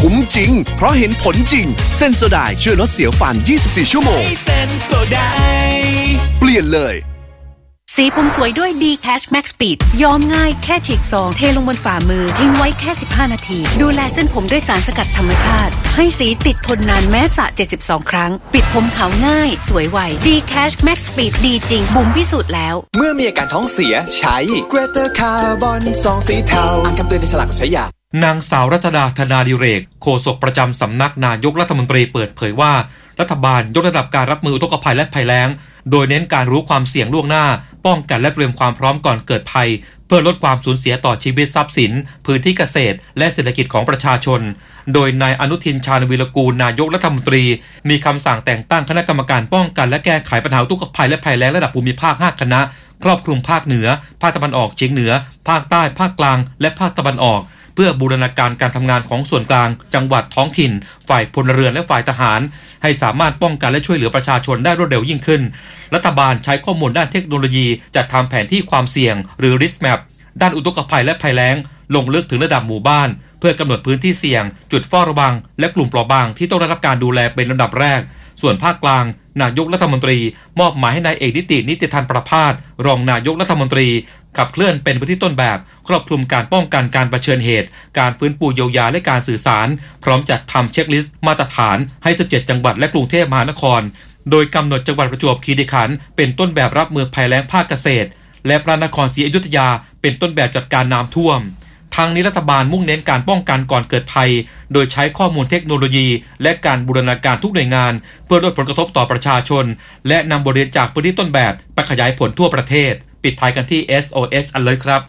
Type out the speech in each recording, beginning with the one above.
คุ้มจริงเพราะเห็นผลจริงเซนโซไดช่วยลดเสียวฟัน24ชั่วโมงเซนโซไดเปลี่ยนเลยสีผมสวยด้วย D-Cash Max Speed ย้อมง่ายแค่ฉีกซองเทลงบนฝ่ามือทิ้งไว้แค่15นาทีดูแลเส้นผมด้วยสารสกัดธรรมชาติให้สีติดทนนานแม้สระ72ครั้งปิดผมขาวง่ายสวยไว D-Cash Max Speed ดีจริงบุ๋มพิสูจน์แล้วเมื่อมีอาการท้องเสียใช้ Greater Carbon ซองสีเทาอ่านคำเตือนในฉลากก่อนใช้ยานางสาวรัตดาธนาดิเรกโฆษกประจำสำนักนายกรัฐมนตรีเปิดเผยว่ารัฐบาลยกระดับการรับมืออุทกภัยและภัยแล้งโดยเน้นการรู้ความเสี่ยงล่วงหน้าป้องกันและเตรียมความพร้อมก่อนเกิดภัยเพื่อลดความสูญเสียต่อชีวิตทรัพย์สินพื้นที่เกษตรและเศรษฐกิจของประชาชนโดยนายอนุทินชาญวีรกูลนายกรัฐมนตรีมีคำสั่งแต่งตั้งคณะกรรมการป้องกันและแก้ไขปัญหาอุทกภัยและภัยแล้งระดับภูมิภาค5คณะครอบคลุมภาคเหนือภาคตะวันออกเฉียงเหนือภาคใต้ภาคกลางและภาคตะวันออกเพื่อบูรณาการการทำงานของส่วนกลางจังหวัดท้องถิ่นฝ่ายพลเรือนและฝ่ายทหารให้สามารถป้องกันและช่วยเหลือประชาชนได้รวดเร็วยิ่งขึ้นรัฐบาลใช้ข้อมูลด้านเทคโนโลยีจัดทำแผนที่ความเสี่ยงหรือ Risk Map ด้านอุทกภัยและภัยแล้งลงลึกถึงระดับหมู่บ้านเพื่อกำหนดพื้นที่เสี่ยงจุดเฝ้าระวังและกลุ่มเปราะบางที่ต้องได้รับการดูแลเป็นลำดับแรกส่วนภาคกลางนายกรัฐมนตรีมอบหมายให้นายเอกนิติธันประภาสรองนายกรัฐมนตรีขับเคลื่อนเป็นพื้นที่ต้นแบบครอบคลุมการป้องกันการเผชิญเหตุการฟื้นฟูเยียวยาและการสื่อสารพร้อมจัดทำเช็คลิสต์มาตรฐานให้17จังหวัดและกรุงเทพมหานครโดยกำหนดจังหวัดประจวบคีรีขันธ์เป็นต้นแบบรับมือภัยแล้งภาคเกษตรและพระนครศรีอยุธยาเป็นต้นแบบจัดการน้ำท่วมทางนี้รัฐบาลมุ่งเน้นการป้องกันก่อนเกิดภัยโดยใช้ข้อมูลเทคโนโลยีและการบูรณาการทุกหน่วยงานเพื่อลดผลกระทบต่อประชาชนและนำบทเรียนจากพื้นที่ต้นแบบไปขยายผลทั่วประเทศปิดท้ายกันที่ SOS Alert ครับ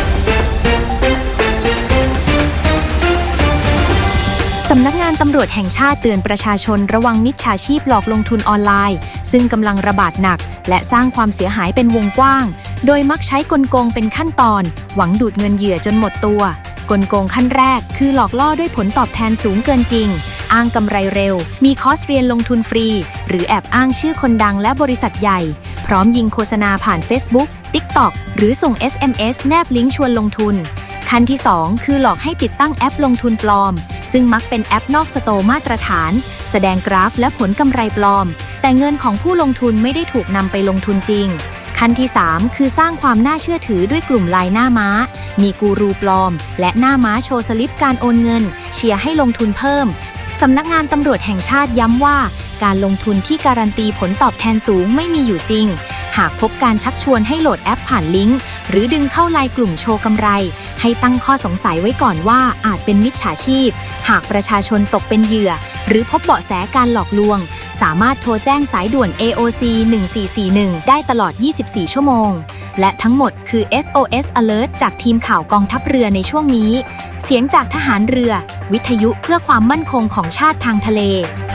สำนักงานตำรวจแห่งชาติเตือนประชาชนระวังมิจฉาชีพหลอกลงทุนออนไลน์ซึ่งกำลังระบาดหนักและสร้างความเสียหายเป็นวงกว้างโดยมักใช้กลโกงเป็นขั้นตอนหวังดูดเงินเหยื่อจนหมดตัวกลโกงขั้นแรกคือหลอกล่อด้วยผลตอบแทนสูงเกินจริงอ้างกำไรเร็วมีคอร์สเรียนลงทุนฟรีหรือแอบอ้างชื่อคนดังและบริษัทใหญ่พร้อมยิงโฆษณาผ่าน Facebook TikTok หรือส่ง SMS แนบลิงก์ชวนลงทุนขั้นที่2คือหลอกให้ติดตั้งแอปลงทุนปลอมซึ่งมักเป็นแอปนอกสโตร์มาตรฐานแสดงกราฟและผลกำไรปลอมแต่เงินของผู้ลงทุนไม่ได้ถูกนำไปลงทุนจริงขั้นที่3คือสร้างความน่าเชื่อถือด้วยกลุ่มไลน์หน้าม้ามีกูรูปลอมและหน้าม้าโชว์สลิปการโอนเงินเชียร์ให้ลงทุนเพิ่มสำนักงานตำรวจแห่งชาติย้ำว่าการลงทุนที่การันตีผลตอบแทนสูงไม่มีอยู่จริงหากพบการชักชวนให้โหลดแอปผ่านลิงก์หรือดึงเข้าไลน์กลุ่มโชว์กำไรให้ตั้งข้อสงสัยไว้ก่อนว่าอาจเป็นมิจฉาชีพหากประชาชนตกเป็นเหยื่อหรือพบเบาะแสการหลอกลวงสามารถโทรแจ้งสายด่วน AOC 1441ได้ตลอด24ชั่วโมงและทั้งหมดคือ SOS Alert จากทีมข่าวกองทัพเรือในช่วงนี้เสียงจากทหารเรือวิทยุเพื่อความมั่นคงของชาติทางทะเล